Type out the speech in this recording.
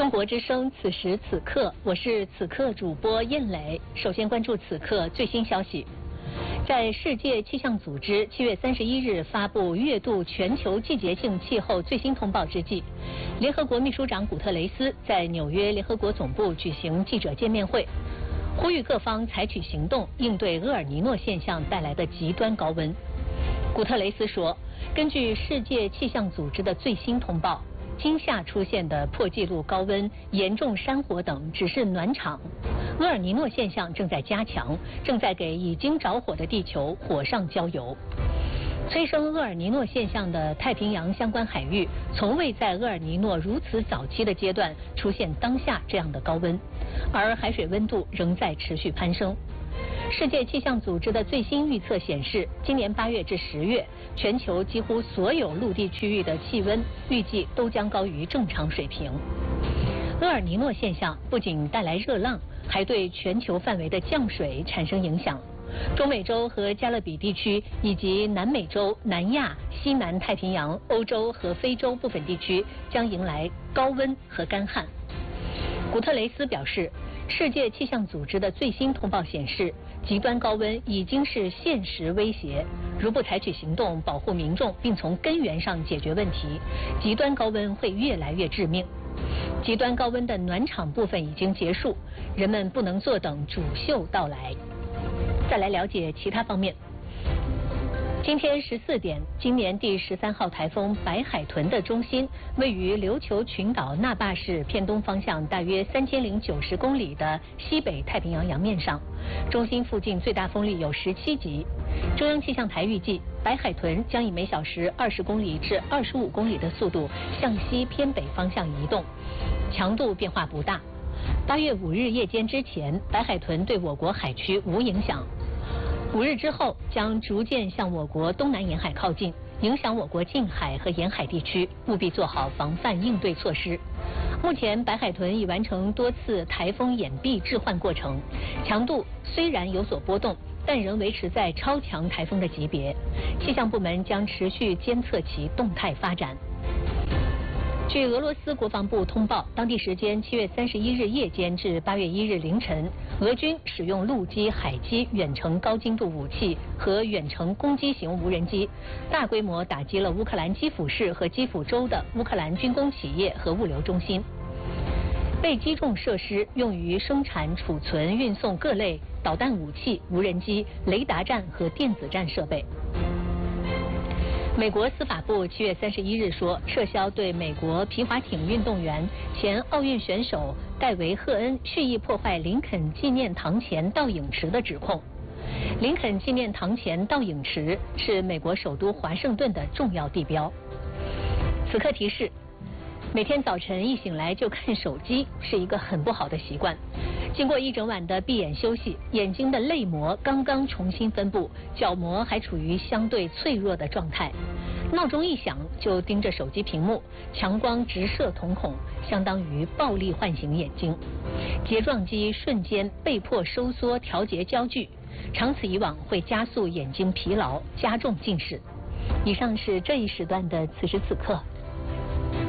中国之声此时此刻，我是此刻主播燕磊。首先关注此刻最新消息。在世界气象组织7月31日发布月度全球季节性气候最新通报之际，联合国秘书长古特雷斯在纽约联合国总部举行记者见面会，呼吁各方采取行动应对厄尔尼诺现象带来的极端高温。古特雷斯说，根据世界气象组织的最新通报，今夏出现的破纪录高温、严重山火等只是暖场，厄尔尼诺现象正在加强，正在给已经着火的地球火上浇油。催生厄尔尼诺现象的太平洋相关海域，从未在厄尔尼诺如此早期的阶段出现当下这样的高温，而海水温度仍在持续攀升。世界气象组织的最新预测显示，今年8月至10月，全球几乎所有陆地区域的气温预计都将高于正常水平。厄尔尼诺现象不仅带来热浪，还对全球范围的降水产生影响。中美洲和加勒比地区以及南美洲、南亚、西南太平洋、欧洲和非洲部分地区将迎来高温和干旱。古特雷斯表示，世界气象组织的最新通报显示，极端高温已经是现实威胁，如不采取行动保护民众并从根源上解决问题，极端高温会越来越致命。极端高温的暖场部分已经结束，人们不能坐等主秀到来。再来了解其他方面。今天14点，今年第13号台风白海豚的中心位于琉球群岛那霸市偏东方向大约3090公里的西北太平洋洋面上，中心附近最大风力有17级。中央气象台预计，白海豚将以每小时20公里至25公里的速度向西偏北方向移动，强度变化不大。8月5日夜间之前，白海豚对我国海区无影响。5日之后将逐渐向我国东南沿海靠近，影响我国近海和沿海地区，务必做好防范应对措施。目前白海豚已完成多次台风掩蔽置换过程，强度虽然有所波动，但仍维持在超强台风的级别。气象部门将持续监测其动态发展。据俄罗斯国防部通报，当地时间7月31日夜间至8月1日凌晨，俄军使用陆基、海基远程高精度武器和远程攻击型无人机，大规模打击了乌克兰基辅市和基辅州的乌克兰军工企业和物流中心。被击中设施用于生产、储存、运送各类导弹武器、无人机、雷达站和电子战设备。美国司法部7月31日说，撤销对美国皮划艇运动员、前奥运选手戴维·赫恩蓄意破坏林肯纪念堂前倒影池的指控。林肯纪念堂前倒影池是美国首都华盛顿的重要地标。此刻提示：每天早晨一醒来就看手机是一个很不好的习惯。经过一整晚的闭眼休息，眼睛的泪膜刚刚重新分布，角膜还处于相对脆弱的状态。闹钟一响就盯着手机屏幕，强光直射瞳孔，相当于暴力唤醒眼睛。睫状肌瞬间被迫收缩调节焦距，长此以往会加速眼睛疲劳，加重近视。以上是这一时段的此时此刻。